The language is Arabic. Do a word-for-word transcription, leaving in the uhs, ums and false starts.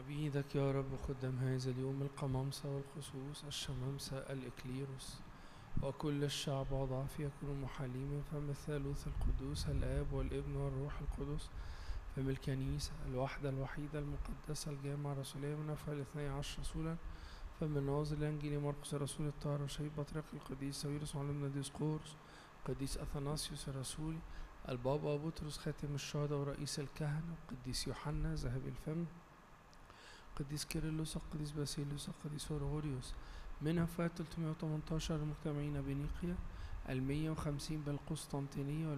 عبيدك يا رب خدام هذا اليوم، القمامسة والخصوص، الشمامسة، الإكليروس، وكل الشعب وضعف يكونوا محالين فم الثالوث القدوس الآب والابن والروح القدس، فم الكنيسة الواحدة الوحيدة المقدسة الجامعة الرسولية من أفعال الاثني عشر رسولا، فم الناظر الإنجيلي مرقس الرسول الطاهر وشهيد بطريق القديس ساويرس معلمنا ديسقورس، قديس أثناسيوس الرسولي، البابا بطرس خاتم الشهداء ورئيس الكهنة، القديس يوحنا ذهب الفم، قديس كيرلس، القديس باسيليوس، القديس أورغوريوس. من وفاة ثلاثمائة وثمانية عشر المجتمعين بنيقيا، المية وخمسين بالقسطنطينية،